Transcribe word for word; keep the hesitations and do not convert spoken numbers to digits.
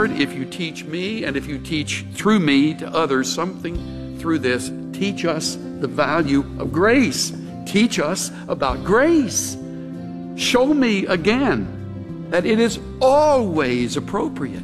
Lord, if you teach me and if you teach through me to others something through this, teach us the value of grace. Teach us about grace. Show me again that it is always appropriate